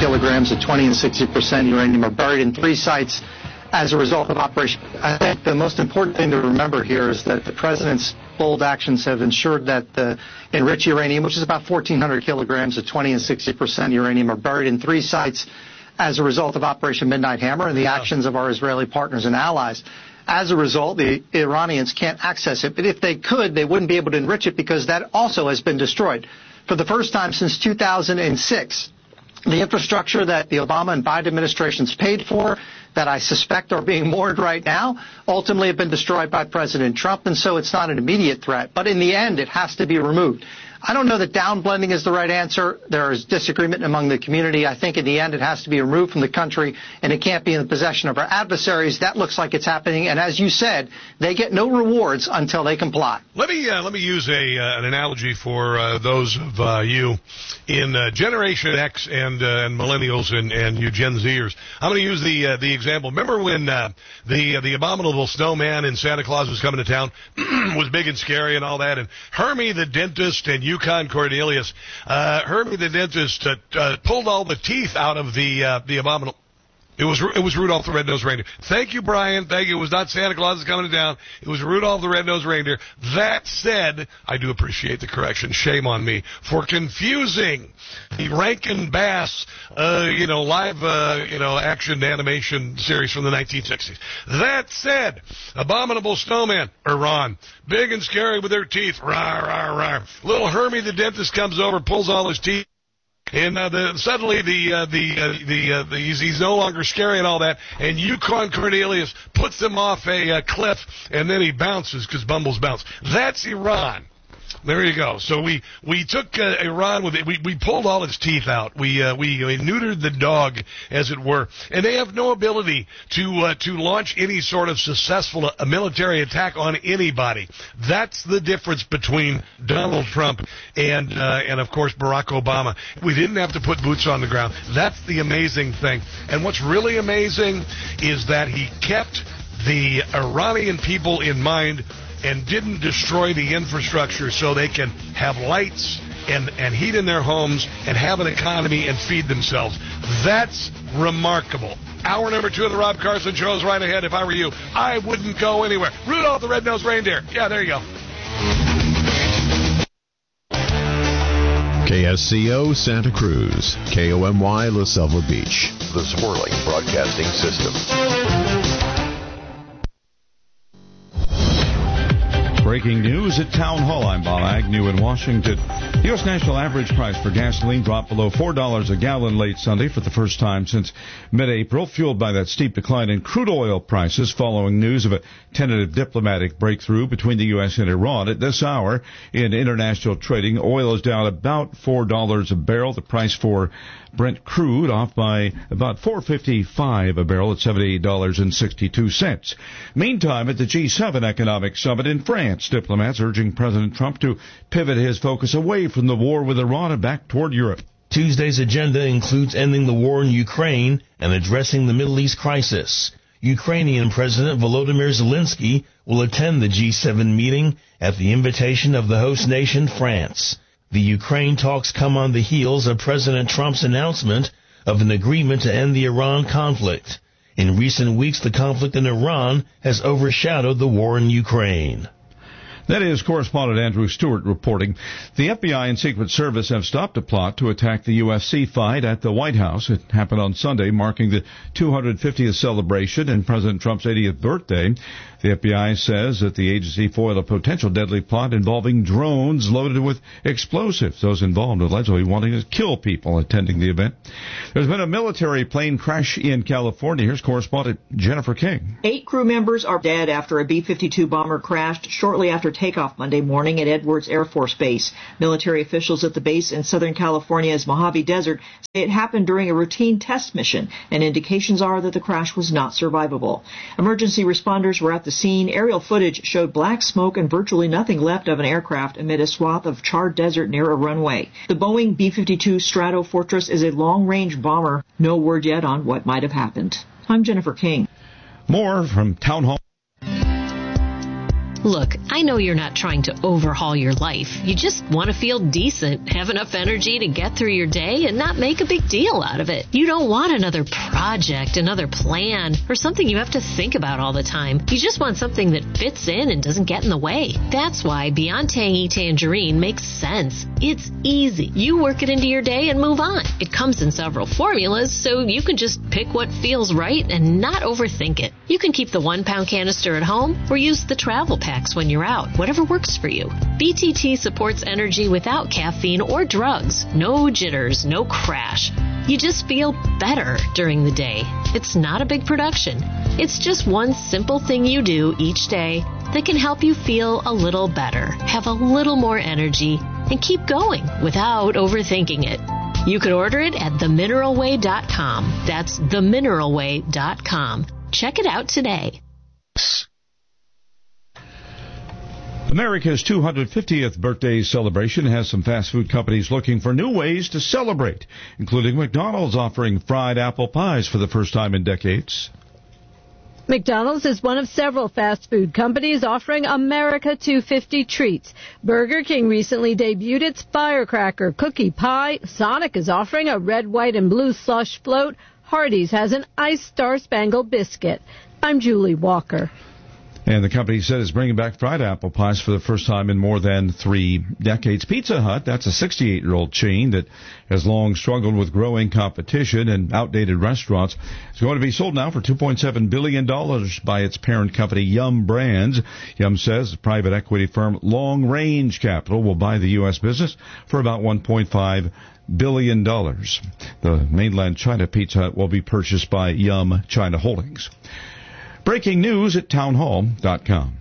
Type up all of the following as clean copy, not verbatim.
kilograms of 20 and 60% uranium are buried in 3 sites as a result of Operation. I think the most important thing to remember here is that the president's bold actions have ensured that the enriched uranium, which is about 1,400 kilograms of 20 and 60% uranium, are buried in 3 sites as a result of Operation Midnight Hammer and the actions of our Israeli partners and allies. As a result, the Iranians can't access it. But if they could, they wouldn't be able to enrich it because that also has been destroyed. For the first time since 2006, the infrastructure that the Obama and Biden administrations paid for, that I suspect are being moored right now, ultimately have been destroyed by President Trump, and so it's not an immediate threat. But in the end, it has to be removed. I don't know that downblending is the right answer. There is disagreement among the community. I think in the end it has to be removed from the country, and it can't be in the possession of our adversaries. That looks like it's happening, and as you said, they get no rewards until they comply. Let me use an analogy for those of you in Generation X and millennials and you Gen Zers. I'm going to use the example. Remember when the abominable snowman in Santa Claus was coming to town, was big and scary and all that, and Hermie the dentist and Yukon Cornelius, Hermie the dentist pulled all the teeth out of the abominable. It was Rudolph the Red-Nosed Reindeer. Thank you, Brian. Thank you. It was not Santa Claus is coming to town. It was Rudolph the Red-Nosed Reindeer. That said, I do appreciate the correction. Shame on me for confusing the Rankin Bass, live, action animation series from the 1960s. That said, abominable snowman, Iran, big and scary with their teeth. Rawr, rawr, rawr. Little Hermie the dentist comes over, pulls all his teeth. And suddenly he's no longer scary and all that, and Yukon Cornelius puts him off a cliff, and then he bounces because Bumbles bounce. That's Iran. There you go. So we took Iran with it. We pulled all its teeth out. We neutered the dog, as it were, and they have no ability to launch any sort of successful military attack on anybody. That's the difference between Donald Trump and of course Barack Obama. We didn't have to put boots on the ground. That's the amazing thing. And what's really amazing is that he kept the Iranian people in mind and didn't destroy the infrastructure so they can have lights and heat in their homes and have an economy and feed themselves. That's remarkable. Hour number 2 of the Rob Carson Show is right ahead. If I were you, I wouldn't go anywhere. Rudolph the Red-Nosed Reindeer. Yeah, there you go. KSCO Santa Cruz, KOMY La Selva Beach, the Swirling Broadcasting System. Breaking news at Town Hall. I'm Bob Agnew in Washington. The U.S. national average price for gasoline dropped below $4 a gallon late Sunday for the first time since mid-April, fueled by that steep decline in crude oil prices following news of a tentative diplomatic breakthrough between the U.S. and Iran. At this hour in international trading, oil is down about $4 a barrel. The price for Brent crude off by about $4.55 a barrel at $78.62. Meantime, at the G7 economic summit in France, diplomats urging President Trump to pivot his focus away from the war with Iran and back toward Europe. Tuesday's agenda includes ending the war in Ukraine and addressing the Middle East crisis. Ukrainian President Volodymyr Zelensky will attend the G7 meeting at the invitation of the host nation, France. The Ukraine talks come on the heels of President Trump's announcement of an agreement to end the Iran conflict. In recent weeks, the conflict in Iran has overshadowed the war in Ukraine. That is correspondent Andrew Stewart reporting. The FBI and Secret Service have stopped a plot to attack the UFC fight at the White House. It happened on Sunday, marking the 250th celebration and President Trump's 80th birthday. The FBI says that the agency foiled a potential deadly plot involving drones loaded with explosives. Those involved allegedly wanting to kill people attending the event. There's been a military plane crash in California. Here's correspondent Jennifer King. 8 crew members are dead after a B-52 bomber crashed shortly after takeoff Monday morning at Edwards Air Force Base. Military officials at the base in Southern California's Mojave Desert say it happened during a routine test mission, and indications are that the crash was not survivable. Emergency responders were at the scene. Aerial footage showed black smoke and virtually nothing left of an aircraft amid a swath of charred desert near a runway. The Boeing B-52 Stratofortress is a long-range bomber. No word yet on what might have happened. I'm Jennifer King. More from Town Hall. Look, I know you're not trying to overhaul your life. You just want to feel decent, have enough energy to get through your day and not make a big deal out of it. You don't want another project, another plan, or something you have to think about all the time. You just want something that fits in and doesn't get in the way. That's why Beyond Tangy Tangerine makes sense. It's easy. You work it into your day and move on. It comes in several formulas, so you can just pick what feels right and not overthink it. You can keep the 1-pound canister at home or use the travel packs when you're out, whatever works for you. BTT supports energy without caffeine or drugs. No jitters, no crash. You just feel better during the day. It's not a big production. It's just one simple thing you do each day that can help you feel a little better, have a little more energy, and keep going without overthinking it. You can order it at themineralway.com. That's themineralway.com. Check it out today. America's 250th birthday celebration has some fast food companies looking for new ways to celebrate, including McDonald's offering fried apple pies for the first time in decades. McDonald's is one of several fast food companies offering America 250 treats. Burger King recently debuted its firecracker cookie pie. Sonic is offering a red, white, and blue slush float. Hardee's has an iced star-spangled biscuit. I'm Julie Walker. And the company said it's bringing back fried apple pies for the first time in more than 3 decades. Pizza Hut, that's a 68-year-old chain that has long struggled with growing competition and outdated restaurants. It's going to be sold now for $2.7 billion by its parent company, Yum Brands. Yum says the private equity firm Long Range Capital will buy the U.S. business for about $1.5 billion. The mainland China Pizza Hut will be purchased by Yum China Holdings. Breaking news at townhall.com.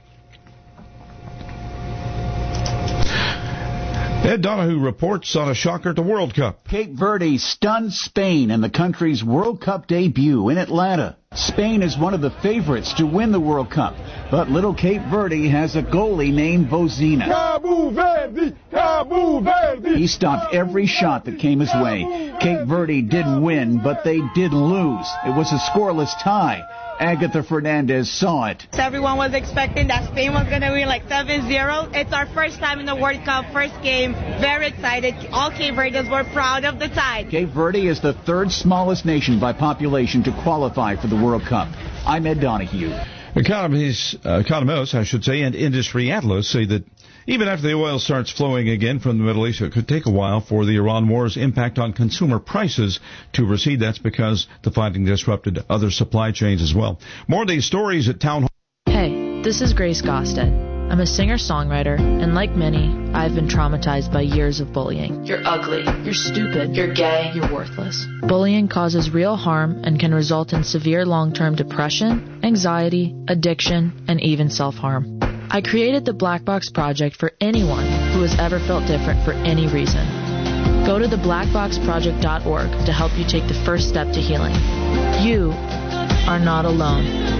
Ed Donahue reports on a shocker at the World Cup. Cape Verde stunned Spain in the country's World Cup debut in Atlanta. Spain is one of the favorites to win the World Cup, but little Cape Verde has a goalie named Bozina. Cabo Verde! Cabo Verde! He stopped every shot that came his way. Cape Verde didn't win, but they did lose. It was a scoreless tie. Agatha Fernandez saw it. Everyone was expecting that Spain was going to win like 7-0. It's our first time in the World Cup, first game. Very excited. All Cape Verdeans were proud of the tie. Cape Verde is the third smallest nation by population to qualify for the World Cup. I'm Ed Donahue. Economists, and industry analysts say that even after the oil starts flowing again from the Middle East, it could take a while for the Iran war's impact on consumer prices to recede. That's because the fighting disrupted other supply chains as well. More of these stories at Town Hall. Hey, this is Grace Gosted. I'm a singer-songwriter, and like many, I've been traumatized by years of bullying. You're ugly, you're stupid, you're gay, you're worthless. Bullying causes real harm and can result in severe long-term depression, anxiety, addiction, and even self-harm. I created the Black Box Project for anyone who has ever felt different for any reason. Go to theblackboxproject.org to help you take the first step to healing. You are not alone.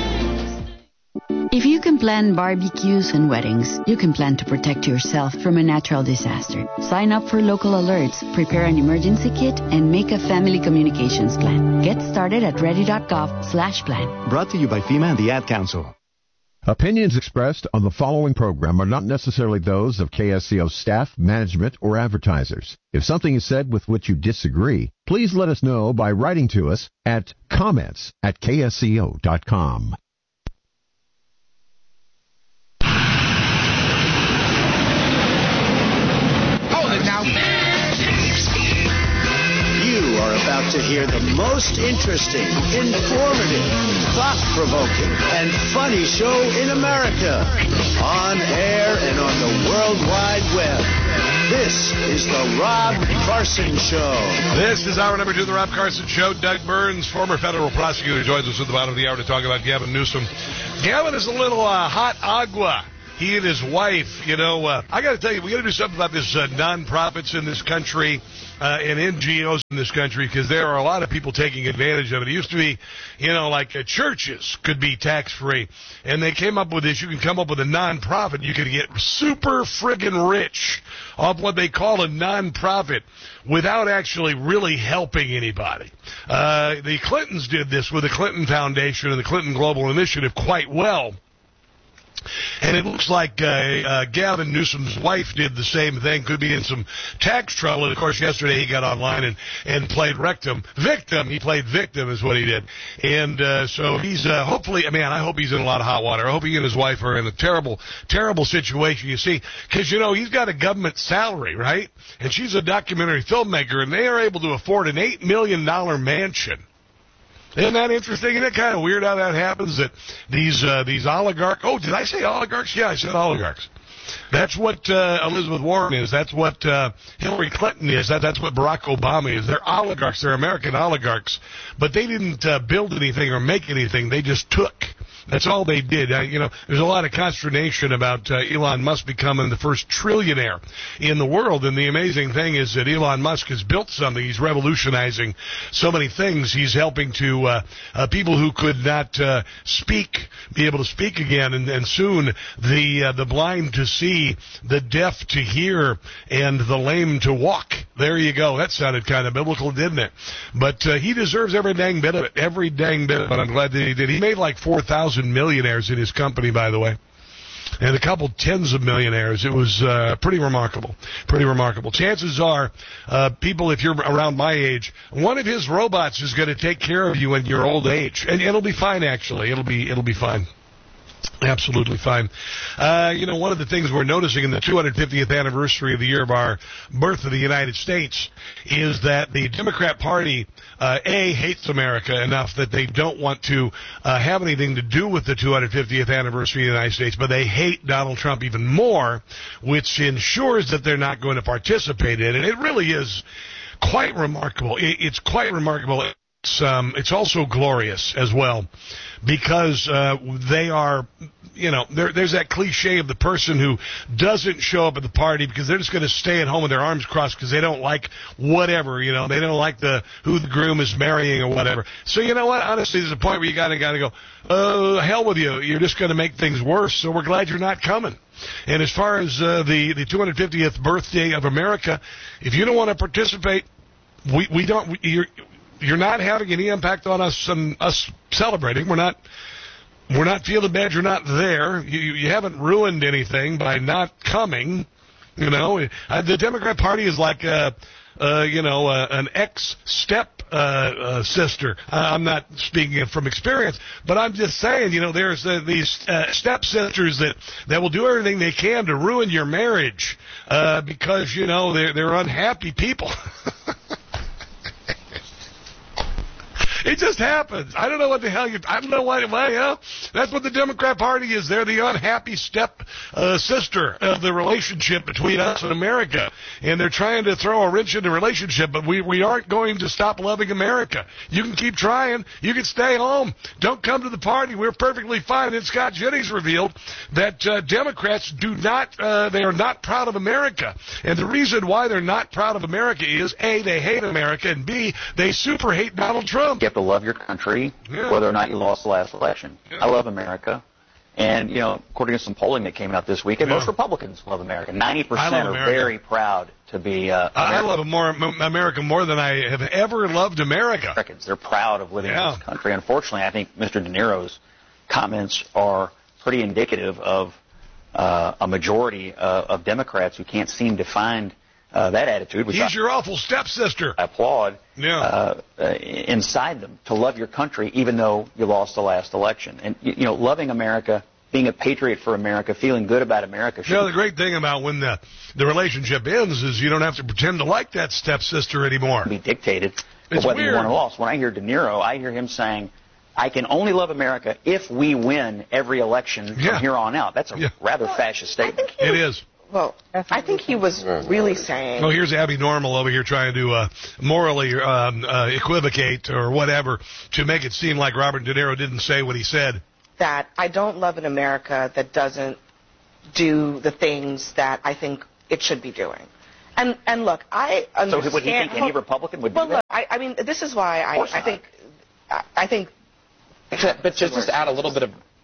If you can plan barbecues and weddings, you can plan to protect yourself from a natural disaster. Sign up for local alerts, prepare an emergency kit, and make a family communications plan. Get started at ready.gov/plan. Brought to you by FEMA and the Ad Council. Opinions expressed on the following program are not necessarily those of KSCO staff, management, or advertisers. If something is said with which you disagree, please let us know by writing to us at comments@ksco.com. You are about to hear the most interesting, informative, thought-provoking, and funny show in America. On air and on the World Wide Web. This is the Rob Carson Show. This is hour number 2 of the Rob Carson Show. Doug Burns, former federal prosecutor, joins us at the bottom of the hour to talk about Gavin Newsom. Gavin is a little hot agua. He and his wife, I got to tell you, we got to do something about this nonprofits in this country and NGOs in this country, because there are a lot of people taking advantage of it. It used to be, like churches could be tax-free, and they came up with this. You can come up with a nonprofit. You can get super friggin' rich off what they call a nonprofit without actually really helping anybody. The Clintons did this with the Clinton Foundation and the Clinton Global Initiative quite well. And it looks like Gavin Newsom's wife did the same thing, could be in some tax trouble. And, of course, yesterday he got online and played victim. He played victim is what he did. And so he's hopefully, I hope he's in a lot of hot water. I hope he and his wife are in a terrible, terrible situation, you see. Because, he's got a government salary, right? And she's a documentary filmmaker, and they are able to afford an $8 million mansion. Isn't that interesting? Isn't it kind of weird how that happens, that these oligarchs... Oh, did I say oligarchs? Yeah, I said oligarchs. That's what Elizabeth Warren is. That's what Hillary Clinton is. That's what Barack Obama is. They're oligarchs. They're American oligarchs. But they didn't build anything or make anything. They just took. That's all they did. There's a lot of consternation about Elon Musk becoming the first trillionaire in the world. And the amazing thing is that Elon Musk has built something. He's revolutionizing so many things. He's helping to people who could not speak be able to speak again. And soon the blind to see, the deaf to hear, and the lame to walk. There you go. That sounded kind of biblical, didn't it? But he deserves every dang bit of it. Every dang bit of it. But I'm glad that he did. He made like 4,000 millionaires in his company, by the way, and a couple tens of millionaires. It was pretty remarkable. Pretty remarkable. Chances are, people, if you're around my age, one of his robots is going to take care of you in your old age, and it'll be fine. Actually, it'll be fine. Absolutely fine. One of the things we're noticing in the 250th anniversary of the year of our birth of the United States is that the Democrat Party, hates America enough that they don't want to have anything to do with the 250th anniversary of the United States, but they hate Donald Trump even more, which ensures that they're not going to participate in it. It really is quite remarkable. It's quite remarkable. It's also glorious as well, because they are, there's that cliche of the person who doesn't show up at the party because they're just going to stay at home with their arms crossed because they don't like whatever, they don't like who the groom is marrying or whatever. So you know what? Honestly, there's a point where you got to go, hell with you. You're just going to make things worse, so we're glad you're not coming. And as far as the 250th birthday of America, if you don't want to participate, we don't. You're not having any impact on us celebrating. We're not feeling bad. You're not there. You haven't ruined anything by not coming. The Democrat Party is like an ex-step sister. I'm not speaking from experience, but I'm just saying, there's these step sisters that will do everything they can to ruin your marriage because they're unhappy people. It just happens. I don't know what the hell I don't know why, that's what the Democrat Party is. They're the unhappy step sister of the relationship between us and America. And they're trying to throw a wrench in the relationship, but we aren't going to stop loving America. You can keep trying. You can stay home. Don't come to the party. We're perfectly fine. And Scott Jennings revealed that Democrats they are not proud of America. And the reason why they're not proud of America is, A, they hate America, and B, they super hate Donald Trump. You have to love your country, whether or not you lost the last election. I love America. And, according to some polling that came out this week, and most Republicans love America. 90% are very proud to be I love America more than I have ever loved America. Americans, they're proud of living in this country. Unfortunately, I think Mr. De Niro's comments are pretty indicative of a majority of Democrats who can't seem to find that attitude. Which He's your awful stepsister. I applaud inside them to love your country even though you lost the last election. And, loving America, being a patriot for America, feeling good about America. The great thing about when the relationship ends is you don't have to pretend to like that stepsister anymore. Be dictated it's whether weird. You won or lost. When I hear De Niro, I hear him saying, I can only love America if we win every election from here on out. That's a rather fascist statement. It is. Well, I think he was really saying... Oh, here's Abby Normal over here trying to morally equivocate or whatever to make it seem like Robert De Niro didn't say what he said. That I don't love an America that doesn't do the things that I think it should be doing. And look, I understand... So would you think any Republican would do that? Look, I mean, this is why I think... But just to add a little bit of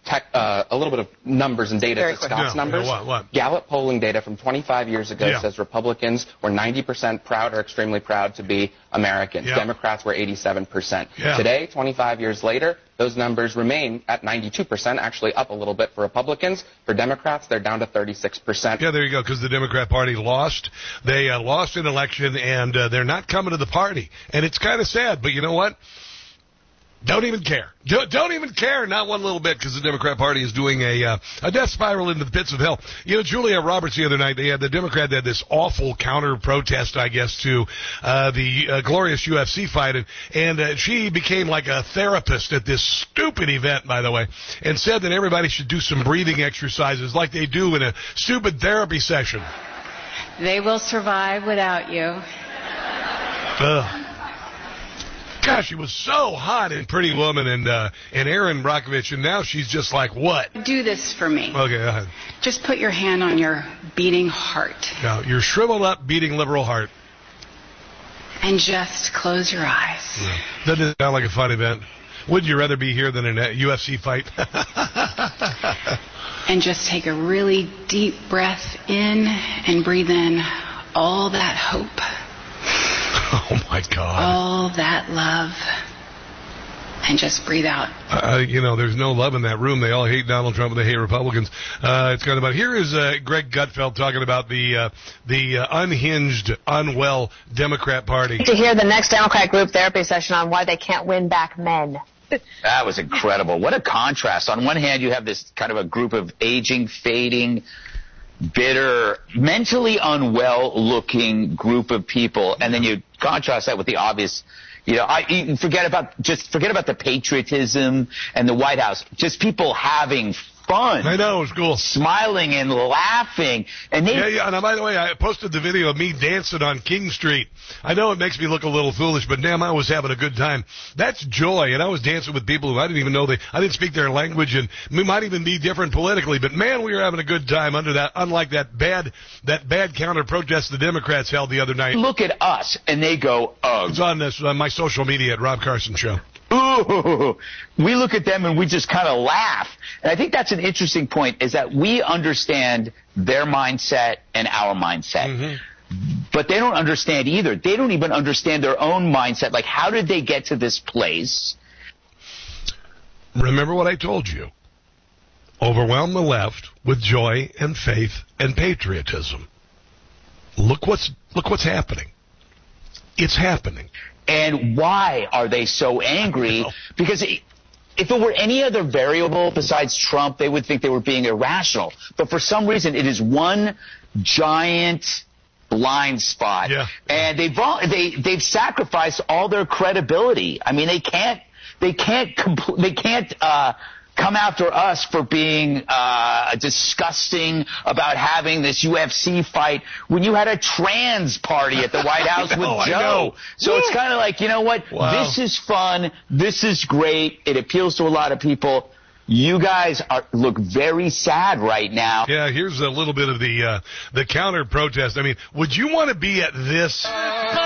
a little bit of numbers and data to Scott's numbers. What? Gallup polling data from 25 years ago says Republicans were 90% proud or extremely proud to be Americans. Democrats were 87%. Today, 25 years later, those numbers remain at 92%, actually up a little bit for Republicans. For Democrats, they're down to 36%. Yeah, there you go, because the Democrat Party lost. They lost an election, and they're not coming to the party. And it's kind of sad, but you know what? Don't even care. Don't even care, not one little bit, because the Democrat Party is doing a death spiral into the pits of hell. You know, Julia Roberts the other night, the Democrat had this awful counter-protest, I guess, to the glorious UFC fight, and she became like a therapist at this stupid event, by the way, and said that everybody should do some breathing exercises like they do in a stupid therapy session. They will survive without you. Gosh, she was so hot in Pretty Woman and Erin Brockovich, and now she's just like, what? Do this for me. Okay, go ahead. Just put your hand on your beating heart. Now, your shriveled up, beating liberal heart. And just close your eyes. Yeah. Doesn't it sound like a fun event? Wouldn't you rather be here than in a UFC fight? And just take a really deep breath in and breathe in all that hope. Oh, my God. All that love. And just breathe out. You know, there's no love in that room. They all hate Donald Trump and they hate Republicans. It's kind of about, here is Greg Gutfeld talking about the unhinged, unwell Democrat Party. To hear the next Democrat group therapy session on why they can't win back men. That was incredible. What a contrast. On one hand, you have this kind of a group of aging, fading, bitter, mentally unwell-looking group of people, and then you contrast that with the obvious. You know, forget about the patriotism and the White House. Just people having fun. I know, it was cool. Smiling and laughing. And and by the way, I posted the video of me dancing on King Street. I know it makes me look a little foolish, but damn, I was having a good time. That's joy, and I was dancing with people who I didn't even know I didn't speak their language, and we might even be different politically, but man, we were having a good time unlike that bad counter protest the Democrats held the other night. Look at us, and they go, ugh. It's on my social media at Rob Carson Show. Ooh, we look at them and we just kind of laugh. And I think that's an interesting point, is that we understand their mindset and our mindset. Mm-hmm. But they don't understand either. They don't even understand their own mindset. Like, how did they get to this place? Remember what I told you. Overwhelm the left with joy and faith and patriotism. Look what's happening. It's happening. And why are they so angry? Because if it were any other variable besides Trump, they would think they were being irrational. But for some reason, it is one giant blind spot. Yeah. And they've sacrificed all their credibility. I mean, they can't come after us for being disgusting about having this UFC fight when you had a trans party at the White House with Joe. So it's kind of like, you know what? Wow. This is fun. This is great. It appeals to a lot of people. You guys look very sad right now. Yeah, here's a little bit of the counter protest. I mean, would you want to be at this?